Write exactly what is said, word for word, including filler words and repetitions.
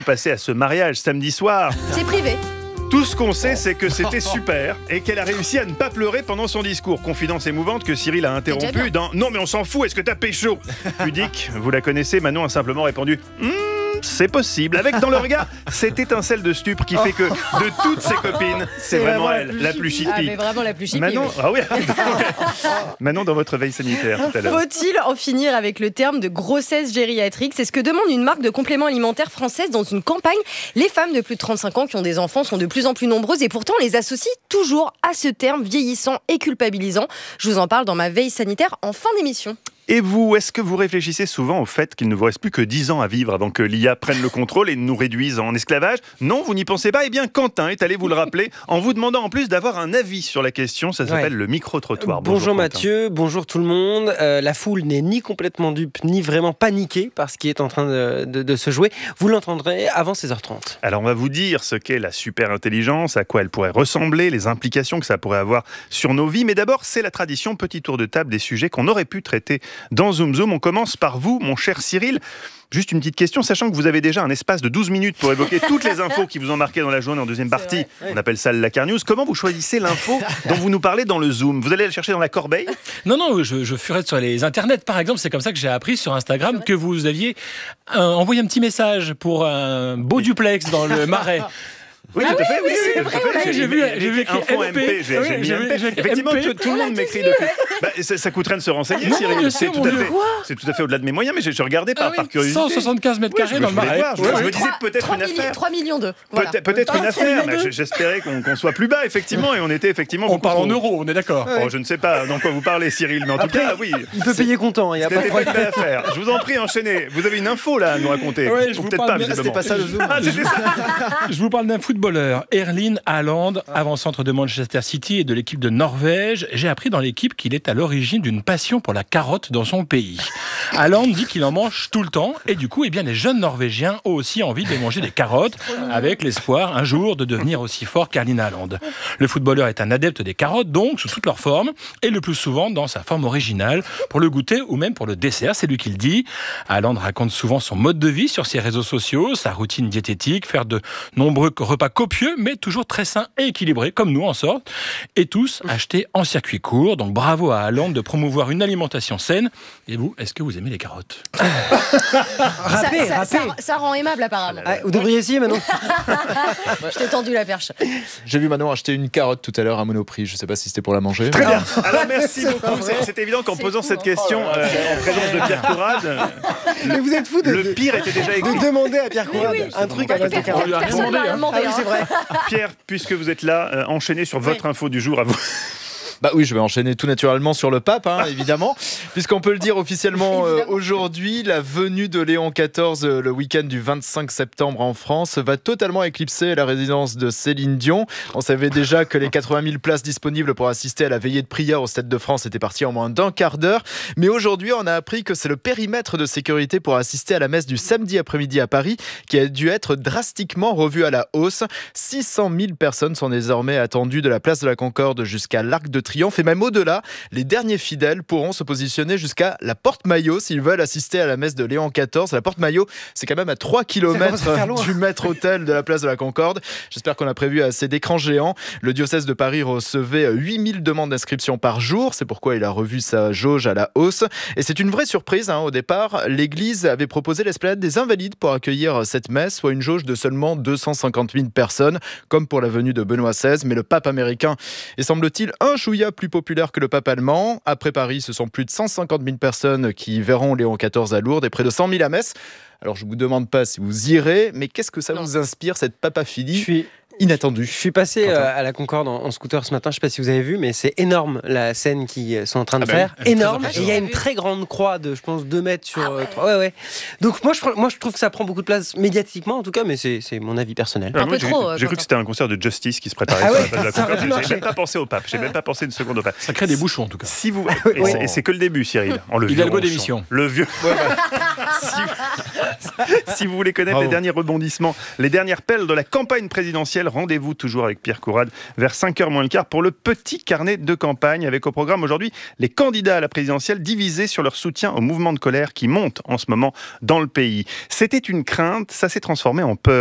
Passé à ce mariage samedi soir. C'est privé. Tout ce qu'on sait, c'est que c'était super et qu'elle a réussi à ne pas pleurer pendant son discours. Confidence émouvante que Cyril a interrompu dans « Non mais on s'en fout, est-ce que t'as pécho ?» Pudique, vous la connaissez, Manon a simplement répondu hmm, « C'est possible », avec dans le regard cette étincelle de stupre qui fait que de toutes ses copines, c'est, c'est vraiment, vraiment elle, la plus chippie. Ah mais vraiment la plus chippie. Manon, oui. ah oui. Manon, dans votre veille sanitaire tout à l'heure. Faut-il en finir avec le terme de grossesse gériatrique ? C'est ce que demande une marque de compléments alimentaires française dans une campagne. Les femmes de plus de trente-cinq ans qui ont des enfants sont de plus en plus nombreuses et pourtant on les associe toujours à ce terme vieillissant et culpabilisant. Je vous en parle dans ma veille sanitaire en fin d'émission. Et vous, est-ce que vous réfléchissez souvent au fait qu'il ne vous reste plus que dix ans à vivre avant que l'I A prenne le contrôle et nous réduise en esclavage ? Non, vous n'y pensez pas ? Eh bien, Quentin est allé vous le rappeler en vous demandant en plus d'avoir un avis sur la question. Ça s'appelle ouais. le micro-trottoir. Bonjour, bonjour Mathieu, bonjour tout le monde. Euh, la foule n'est ni complètement dupe, ni vraiment paniquée par ce qui est en train de, de, de se jouer. Vous l'entendrez avant seize heures trente. Alors, on va vous dire ce qu'est la super-intelligence, à quoi elle pourrait ressembler, les implications que ça pourrait avoir sur nos vies. Mais d'abord, c'est la tradition, petit tour de table des sujets qu'on aurait pu traiter dans Zoom Zoom. On commence par vous, mon cher Cyril. Juste une petite question, sachant que vous avez déjà un espace de douze minutes pour évoquer toutes les infos qui vous ont marqué dans la journée en deuxième partie. On appelle ça le Lacar News. Comment vous choisissez l'info dont vous nous parlez dans le Zoom ? Vous allez la chercher dans la corbeille ? Non, non, je, je furetais sur les internets, par exemple. C'est comme ça que j'ai appris sur Instagram que vous aviez euh, envoyé un petit message pour un beau duplex dans le Marais. Oui, ah tout à fait. Oui, oui, oui, oui, vrai, oui, j'ai, j'ai vu, j'ai vu info M P. J'ai, oui, j'ai mis j'ai M P. vu, Effectivement, M P. tout, tout le monde m'écrit depuis. Bah, ça, ça coûterait de se renseigner, non, Cyril. C'est sûr, tout, à fait, c'est tout à fait au-delà de mes moyens, mais j'ai, je regardais par, ah oui, par curiosité. cent soixante-quinze mètres carrés oui, dans le Marais. Je, je me disais peut-être une affaire. trois millions d'euros. Voilà. Peut-être, peut-être une affaire. Mais j'espérais qu'on, qu'on soit plus bas, effectivement, et on était effectivement. On parle en euros, on est d'accord. Oh, je ne sais pas dans quoi vous parlez, Cyril, mais en tout cas, oui. Il peut payer comptant. Il y a pas de problème à faire. Je vous en prie, enchaînez. Vous avez une info là à nous raconter. Ou peut-être pas. C'était pas ça le Zoom. Je vous parle d'un footballeur, Erling Haaland, avant-centre de Manchester City et de l'équipe de Norvège. J'ai appris dans l'équipe qu'il est à l'origine d'une passion pour la carotte dans son pays. Haaland dit qu'il en mange tout le temps et du coup, eh bien, les jeunes Norvégiens ont aussi envie de manger des carottes avec l'espoir un jour de devenir aussi fort qu'Erling Haaland. Le footballeur est un adepte des carottes, donc sous toutes leurs formes et le plus souvent dans sa forme originale pour le goûter ou même pour le dessert, c'est lui qui le dit. Haaland raconte souvent son mode de vie sur ses réseaux sociaux, sa routine diététique, faire de nombreux repas copieux mais toujours très sains et équilibrés, comme nous en sorte, et tous achetés en circuit court. Donc bravo à Haaland de promouvoir une alimentation saine. Et vous, est-ce que vous aimez les carottes ? Rappez, ça, ça, ça, ça rend aimable apparemment. Ah, vous devriez essayer Manon. Je t'ai tendu la perche. J'ai vu Manon acheter une carotte tout à l'heure à Monoprix. Je ne sais pas si c'était pour la manger. Très bien. Alors merci beaucoup. C'est, c'est évident qu'en c'est posant fou, cette question euh, en présence de Pierre Courade, mais vous êtes fou de, le pire était déjà écrit. De demander à Pierre Courade oui, oui. un truc à base de carottes. Personne n'a demandé. Ah oui, c'est vrai. Pierre, puisque vous êtes là, euh, enchaînez sur votre oui. info du jour à vous. Bah oui, je vais enchaîner tout naturellement sur le pape, hein, évidemment, puisqu'on peut le dire officiellement euh, aujourd'hui, la venue de Léon quatorze euh, le week-end du vingt-cinq septembre en France va totalement éclipser la résidence de Céline Dion. On savait déjà que les quatre-vingt mille places disponibles pour assister à la veillée de prière au Stade de France étaient parties en moins d'un quart d'heure, mais aujourd'hui on a appris que c'est le périmètre de sécurité pour assister à la messe du samedi après-midi à Paris qui a dû être drastiquement revu à la hausse. six cent mille personnes sont désormais attendues de la place de la Concorde jusqu'à l'Arc de Triomphe. Et même au-delà, les derniers fidèles pourront se positionner jusqu'à la Porte Maillot s'ils veulent assister à la messe de Léon quatorze. La Porte Maillot, c'est quand même à trois kilomètres du maître-autel de la place de la Concorde. J'espère qu'on a prévu assez d'écrans géants. Le diocèse de Paris recevait huit mille demandes d'inscription par jour. C'est pourquoi il a revu sa jauge à la hausse. Et c'est une vraie surprise. Hein. Au départ, l'église avait proposé l'esplanade des Invalides pour accueillir cette messe, soit une jauge de seulement deux cent cinquante mille personnes, comme pour la venue de Benoît seize. Mais le pape américain est, semble-t-il, un chouïa plus populaire que le pape allemand. Après Paris, ce sont plus de cent cinquante mille personnes qui verront Léon quatorze à Lourdes et près de cent mille à Metz. Alors, je ne vous demande pas si vous irez, mais qu'est-ce que ça non. vous inspire, cette papaphilie ? Je suis... inattendu. Je suis passé euh, à la Concorde en, en scooter ce matin, je ne sais pas si vous avez vu, mais c'est énorme la scène qu'ils sont en train de ah faire. Bah oui, énorme. Et il y a une très grande croix de, je pense, deux mètres sur... Ah ouais. Euh, ouais, ouais. Donc moi je, moi, je trouve que ça prend beaucoup de place médiatiquement, en tout cas, mais c'est, c'est mon avis personnel. Ah, un moi, peu j'ai, trop. J'ai cru que c'était un concert de Justice qui se préparait ah sur ouais, la place de la Concorde. J'ai même pas pensé au pape. J'ai même pas pensé une seconde au pape. Ça crée des bouchons, en tout cas. Si vous... et, c'est, et c'est que le début, Cyril. Oh, le Hidalgo d'émission. Le vieux... Ouais, ouais. si, si vous voulez connaître Bravo. les derniers rebondissements, les dernières pelles de la campagne présidentielle, rendez-vous toujours avec Pierre Courade vers cinq heures moins le quart pour le petit carnet de campagne, avec au programme aujourd'hui les candidats à la présidentielle divisés sur leur soutien au mouvement de colère qui monte en ce moment dans le pays. C'était une crainte, ça s'est transformé en peur.